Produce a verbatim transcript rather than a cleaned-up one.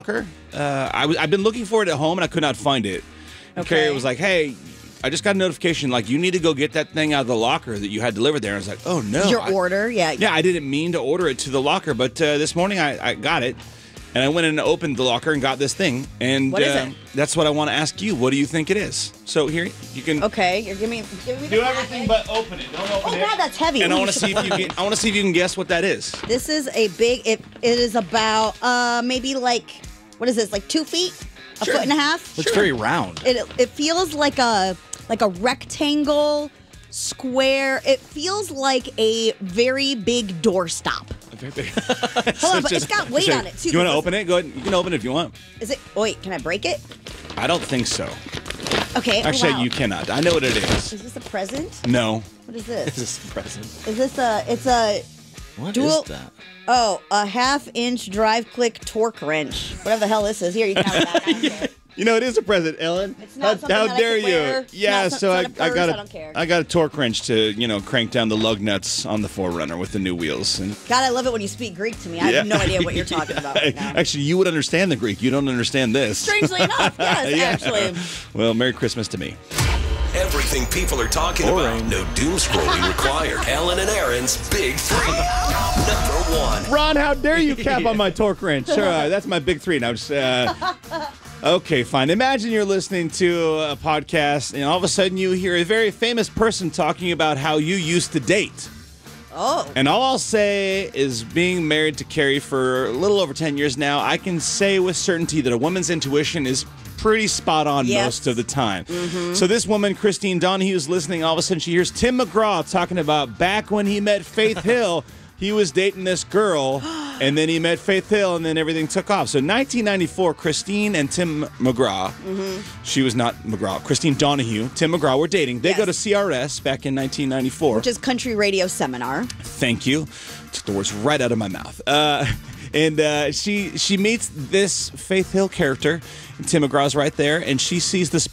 Uh, I w- I've been looking for it at home and I could not find it. And Okay. Carrie was like, "Hey, I just got a notification like you need to go get that thing out of the locker that you had delivered there." And I was like, "Oh no!" Your I- order, yeah. Yeah, I didn't mean to order it to the locker, but uh, this morning I, I got it, and I went and opened the locker and got this thing. And What is uh, it? that's what I want to ask you. What do you think it is? So here you can Okay, you're giving me. Give me the do everything package. but open it. Don't open Oh it. God, that's heavy. And I Ooh, want to see if you can. I want to see if you can guess what that is. This is a big. It it is about uh maybe like what is this like two feet, a Sure. foot and a half. Looks very round. It it feels like a like a rectangle, square. It feels like a very big doorstop. Hold on, but it's got weight on it too. You want to because- open it? Go ahead. You can open it if you want. Is it? Oh, wait, can I break it? I don't think so. Okay. oh, Actually, wow. you cannot. I know what it is. Is this a present? No. What is this? This is present. Is this a? It's a. What is Dual- that? Oh, a half-inch drive-click torque wrench. Whatever the hell this is. Here, you can have it back. I don't care. You know, it is a present, Ellen. It's not something how that I dare could you? wear. It's Yeah, not- so I, it's not a I purse, got a I don't care. I got a torque wrench to, you know, crank down the lug nuts on the four runner with the new wheels. And God, I love it when you speak Greek to me. I Yeah. have no idea what you're talking about right now. Actually, you would understand the Greek. You don't understand this. Strangely enough, yes, Yeah. actually. Well, Merry Christmas to me. Everything people are talking Or about. rain. No doom scrolling required. Ellen and Aaron's Big Three. Number one. Ron, how dare you cap on my torque wrench? All right, that's my big three. Now, just, uh, okay, fine. Imagine you're listening to a podcast, and all of a sudden you hear a very famous person talking about how you used to date. Oh, And all I'll say is being married to Carrie for a little over ten years now, I can say with certainty that a woman's intuition is pretty spot on Yes. most of the time. So this woman, Christine Donahue, is listening. All of a sudden she hears Tim McGraw talking about back when he met Faith Hill, he was dating this girl, and then he met Faith Hill, and then everything took off. So nineteen ninety-four, Christine and Tim McGraw, she was not McGraw, Christine Donahue, Tim McGraw were dating. They Yes. go to C R S back in nineteen ninety-four. which is Country Radio Seminar. Thank you. Took the words right out of my mouth. Uh, and uh, she she meets this Faith Hill character. And Tim McGraw's right there, and she sees this